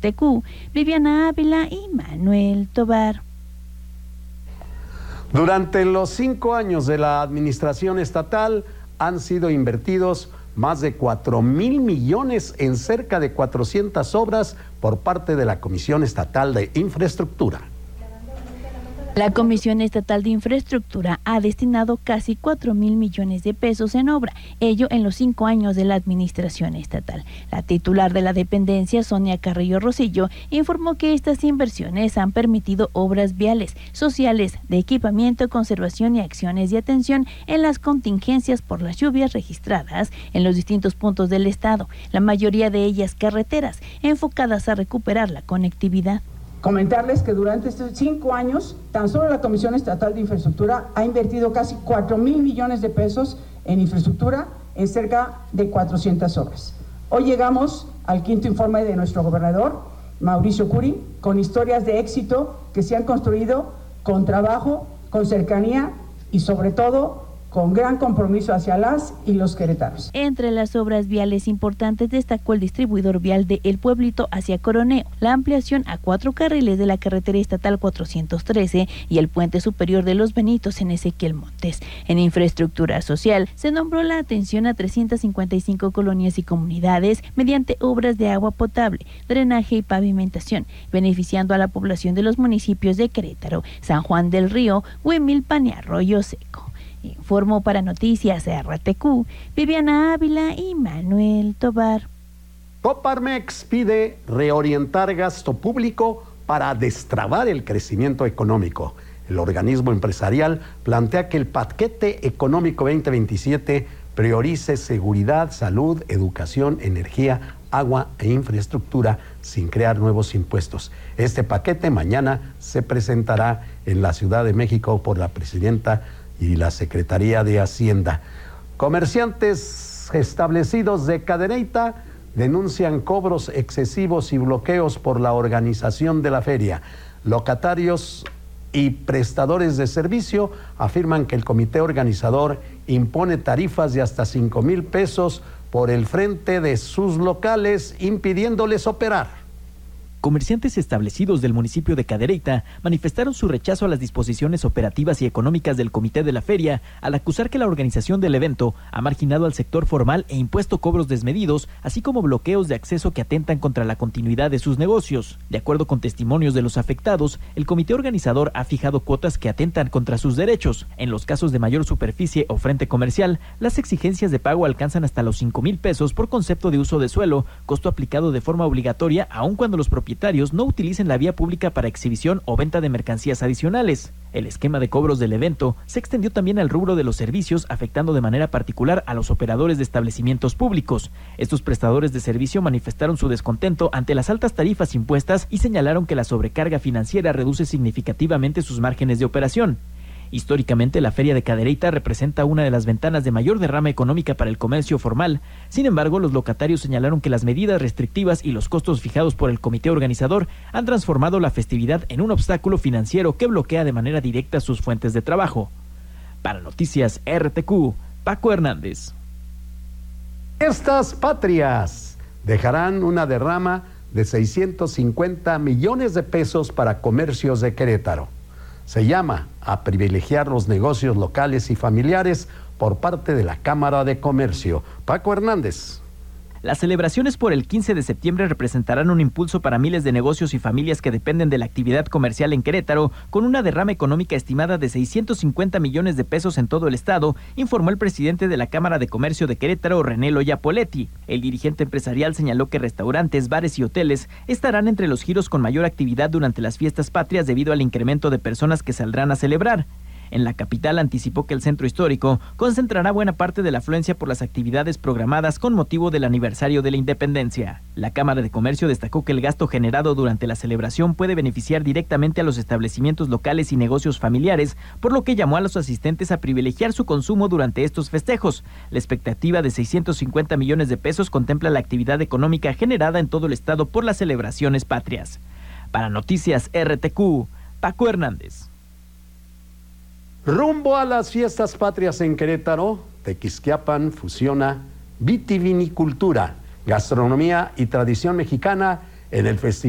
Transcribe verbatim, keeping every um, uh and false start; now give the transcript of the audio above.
T Q, Viviana Ávila y Manuel Tobar. Durante los cinco años de la administración estatal han sido invertidos más de cuatro mil millones en cerca de cuatrocientas obras por parte de la Comisión Estatal de Infraestructura. La Comisión Estatal de Infraestructura ha destinado casi cuatro mil millones de pesos en obra, ello en los cinco años de la administración estatal. La titular de la dependencia, Sonia Carrillo Rosillo, informó que estas inversiones han permitido obras viales, sociales, de equipamiento, conservación y acciones de atención en las contingencias por las lluvias registradas en los distintos puntos del estado, la mayoría de ellas carreteras, enfocadas a recuperar la conectividad. Comentarles que durante estos cinco años, tan solo la Comisión Estatal de Infraestructura ha invertido casi cuatro mil millones de pesos en infraestructura en cerca de cuatrocientas obras. Hoy llegamos al quinto informe de nuestro gobernador, Mauricio Curi, con historias de éxito que se han construido con trabajo, con cercanía y sobre todo con gran compromiso hacia las y los queretanos. Entre las obras viales importantes destacó el distribuidor vial de El Pueblito hacia Coroneo, la ampliación a cuatro carriles de la carretera estatal cuatrocientos trece y el puente superior de Los Benitos en Ezequiel Montes. En infraestructura social se nombró la atención a trescientas cincuenta y cinco colonias y comunidades mediante obras de agua potable, drenaje y pavimentación, beneficiando a la población de los municipios de Querétaro, San Juan del Río, Huimilpan y Arroyo Seco. Informó para Noticias R T Q, Viviana Ávila y Manuel Tobar. Coparmex pide reorientar gasto público para destrabar el crecimiento económico. El organismo empresarial plantea que el paquete económico veinte veintisiete priorice seguridad, salud, educación, energía, agua e infraestructura sin crear nuevos impuestos. Este paquete mañana se presentará en la Ciudad de México por la presidenta y la Secretaría de Hacienda. Comerciantes establecidos de Cadereyta denuncian cobros excesivos y bloqueos por la organización de la feria. Locatarios y prestadores de servicio afirman que el comité organizador impone tarifas de hasta cinco mil pesos por el frente de sus locales, impidiéndoles operar. Comerciantes establecidos del municipio de Cadereyta manifestaron su rechazo a las disposiciones operativas y económicas del comité de la feria al acusar que la organización del evento ha marginado al sector formal e impuesto cobros desmedidos, así como bloqueos de acceso que atentan contra la continuidad de sus negocios. De acuerdo con testimonios de los afectados, el comité organizador ha fijado cuotas que atentan contra sus derechos. En los casos de mayor superficie o frente comercial, las exigencias de pago alcanzan hasta los cinco mil pesos por concepto de uso de suelo, costo aplicado de forma obligatoria aun cuando los propietarios no utilicen la vía pública para exhibición o venta de mercancías adicionales. El esquema de cobros del evento se extendió también al rubro de los servicios, afectando de manera particular a los operadores de establecimientos públicos. Estos prestadores de servicio manifestaron su descontento ante las altas tarifas impuestas y señalaron que la sobrecarga financiera reduce significativamente sus márgenes de operación. Históricamente, la Feria de Cadereyta representa una de las ventanas de mayor derrama económica para el comercio formal. Sin embargo, los locatarios señalaron que las medidas restrictivas y los costos fijados por el comité organizador han transformado la festividad en un obstáculo financiero que bloquea de manera directa sus fuentes de trabajo. Para Noticias R T Q, Paco Hernández. Estas patrias dejarán una derrama de seiscientos cincuenta millones de pesos para comercios de Querétaro. Se llama a privilegiar los negocios locales y familiares por parte de la Cámara de Comercio. Paco Hernández. Las celebraciones por el quince de septiembre representarán un impulso para miles de negocios y familias que dependen de la actividad comercial en Querétaro, con una derrama económica estimada de seiscientos cincuenta millones de pesos en todo el estado, informó el presidente de la Cámara de Comercio de Querétaro, René Loya Poletti. El dirigente empresarial señaló que restaurantes, bares y hoteles estarán entre los giros con mayor actividad durante las fiestas patrias debido al incremento de personas que saldrán a celebrar. En la capital anticipó que el centro histórico concentrará buena parte de la afluencia por las actividades programadas con motivo del aniversario de la independencia. La Cámara de Comercio destacó que el gasto generado durante la celebración puede beneficiar directamente a los establecimientos locales y negocios familiares, por lo que llamó a los asistentes a privilegiar su consumo durante estos festejos. La expectativa de seiscientos cincuenta millones de pesos contempla la actividad económica generada en todo el estado por las celebraciones patrias. Para Noticias R T Q, Paco Hernández. Rumbo a las fiestas patrias en Querétaro, Tequisquiapan fusiona vitivinicultura, gastronomía y tradición mexicana en el festival.